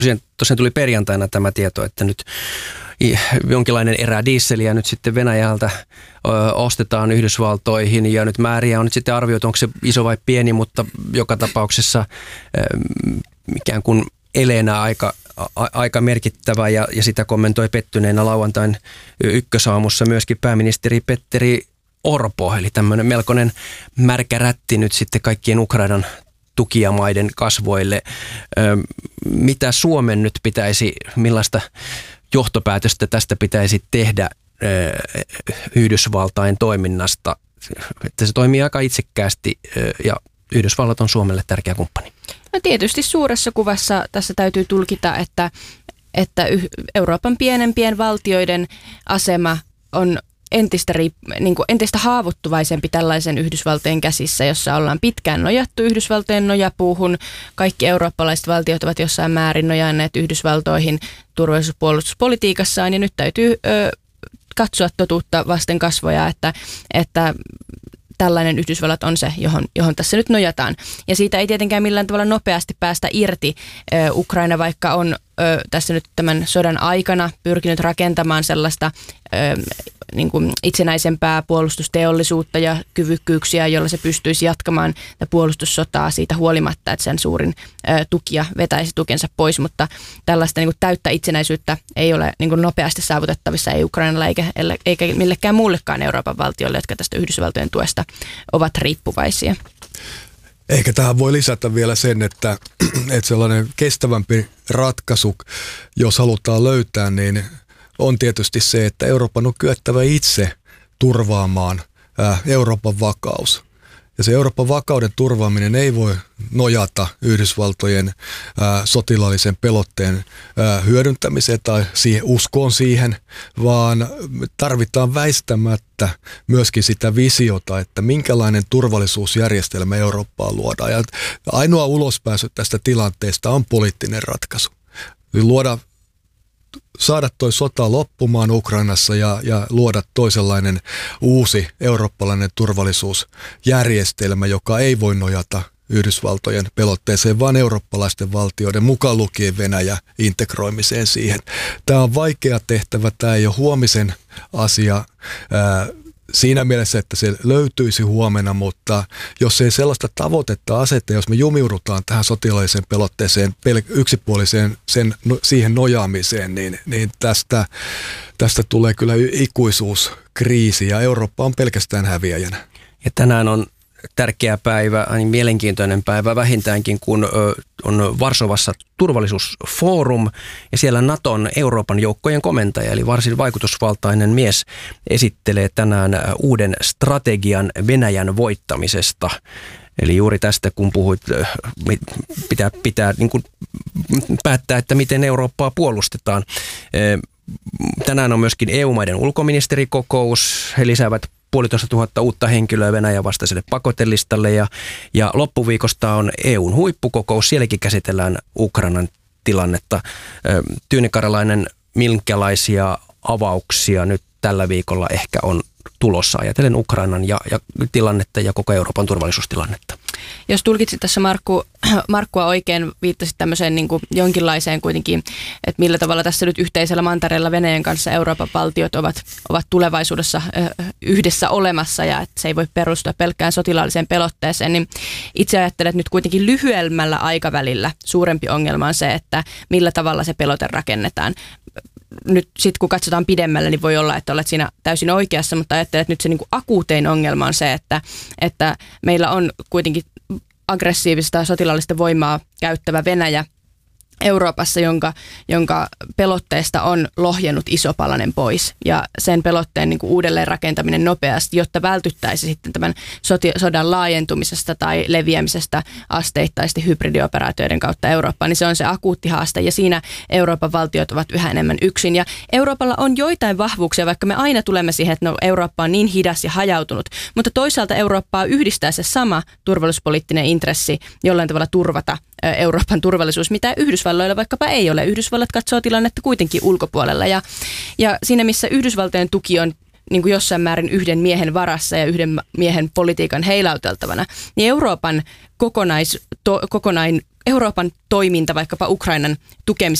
Tosiaan tuli perjantaina tämä tieto, että nyt jonkinlainen erä dieseliä nyt sitten Venäjältä ostetaan Yhdysvaltoihin ja nyt määriä on nyt sitten arvioitu, onko se iso vai pieni, mutta joka tapauksessa ikään kuin eleenä aika merkittävä ja sitä kommentoi pettyneenä lauantain ykkösaamussa myöskin pääministeri Petteri Orpo, eli tämmöinen melkoinen märkä rätti nyt sitten kaikkien Ukrainan tukijamaiden kasvoille. Mitä Suomen nyt pitäisi, millaista johtopäätöstä tästä pitäisi tehdä Yhdysvaltain toiminnasta, että se toimii aika itsekkäästi ja Yhdysvallat on Suomelle tärkeä kumppani? No tietysti suuressa kuvassa tässä täytyy tulkita, että Euroopan pienempien valtioiden asema on entistä haavoittuvaisempi tällaisen Yhdysvaltojen käsissä, jossa ollaan pitkään nojattu Yhdysvaltojen nojapuuhun. Kaikki eurooppalaiset valtiot ovat jossain määrin nojanneet Yhdysvaltoihin turvallisuus-puolustuspolitiikassaan ja nyt täytyy katsoa totuutta vasten kasvoja, että tällainen Yhdysvallat on se, johon tässä nyt nojataan. Ja siitä ei tietenkään millään tavalla nopeasti päästä irti. Ukraina vaikka on tässä nyt tämän sodan aikana pyrkinyt rakentamaan sellaista niin kuin itsenäisempää puolustusteollisuutta ja kyvykkyyksiä, jolla se pystyisi jatkamaan puolustussotaa siitä huolimatta, että sen suurin tukija vetäisi tukensa pois, mutta tällaista niin kuin täyttä itsenäisyyttä ei ole niin kuin nopeasti saavutettavissa, ei Ukrainalla eikä millekään muullekaan Euroopan valtiolle, jotka tästä Yhdysvaltojen tuesta ovat riippuvaisia. Eikä tähän voi lisätä vielä sen, että sellainen kestävämpi ratkaisu, jos halutaan löytää, niin on tietysti se, että Euroopan on kyettävä itse turvaamaan Euroopan vakaus. Ja se Euroopan vakauden turvaaminen ei voi nojata Yhdysvaltojen sotilaallisen pelotteen hyödyntämiseen tai uskoon siihen, vaan tarvitaan väistämättä myöskin sitä visiota, että minkälainen turvallisuusjärjestelmä Eurooppaan luodaan. Ja ainoa ulospääsy tästä tilanteesta on poliittinen ratkaisu. Saada toi sota loppumaan Ukrainassa ja luoda toisenlainen uusi eurooppalainen turvallisuusjärjestelmä, joka ei voi nojata Yhdysvaltojen pelotteeseen, vaan eurooppalaisten valtioiden mukaan lukien Venäjä integroimiseen siihen. Tämä on vaikea tehtävä, tämä ei ole huomisen asia siinä mielessä, että se löytyisi huomenna, mutta jos ei sellaista tavoitetta aseta, jos me jumiudutaan tähän sotilaalliseen pelotteeseen, yksipuoliseen siihen nojaamiseen, niin tästä tulee kyllä ikuisuuskriisi ja Eurooppa on pelkästään häviäjänä. Ja tänään on tärkeä päivä, niin mielenkiintoinen päivä vähintäänkin, kun on Varsovassa turvallisuusfoorum ja siellä Naton Euroopan joukkojen komentaja, eli varsin vaikutusvaltainen mies, esittelee tänään uuden strategian Venäjän voittamisesta. Eli juuri tästä, kun puhuit, pitää niin kuin päättää, että miten Eurooppaa puolustetaan. Tänään on myöskin EU-maiden ulkoministerikokous. He lisäävät 1,500 uutta henkilöä Venäjän vastaiselle pakotelistalle ja loppuviikosta on EUn huippukokous. Sielläkin käsitellään Ukrainan tilannetta. Tyyni Karjalainen, minkälaisia avauksia nyt tällä viikolla ehkä on tulossa ajatellen Ukrainan ja tilannetta ja koko Euroopan turvallisuustilannetta? Jos tulkitsit tässä Markkua oikein, viittasit tämmöiseen niin kuin jonkinlaiseen kuitenkin, että millä tavalla tässä nyt yhteisellä mantereella Venäjän kanssa Euroopan valtiot ovat tulevaisuudessa yhdessä olemassa ja että se ei voi perustua pelkkään sotilaalliseen pelotteeseen, niin itse ajattelen, että nyt kuitenkin lyhyemmällä aikavälillä suurempi ongelma on se, että millä tavalla se pelote rakennetaan. Nyt sitten kun katsotaan pidemmälle, niin voi olla, että olet siinä täysin oikeassa, mutta ajattelen, että nyt se niin kuin akuutein ongelma on se, että meillä on kuitenkin aggressiivista sotilaallista voimaa käyttävä Venäjä Euroopassa, jonka pelotteesta on lohjennut iso palanen pois. Ja sen pelotteen niin kuin uudelleen rakentaminen nopeasti, jotta vältyttäisi sitten tämän sodan laajentumisesta tai leviämisestä asteittaisesti hybridioperaatioiden kautta Eurooppaan, niin se on se akuutti haaste. Ja siinä Euroopan valtiot ovat yhä enemmän yksin. Ja Euroopalla on joitain vahvuuksia, vaikka me aina tulemme siihen, että Eurooppa on niin hidas ja hajautunut. Mutta toisaalta Eurooppaa yhdistää se sama turvallisuuspoliittinen intressi jollain tavalla turvata Euroopan turvallisuus, mitä Yhdysvalloilla vaikkapa ei ole. Yhdysvallat katsoo tilannetta kuitenkin ulkopuolella ja siinä missä Yhdysvaltojen tuki on niin kuin jossain määrin yhden miehen varassa ja yhden miehen politiikan heilauteltavana, niin Euroopan Euroopan toiminta vaikkapa Ukrainan tukemisessa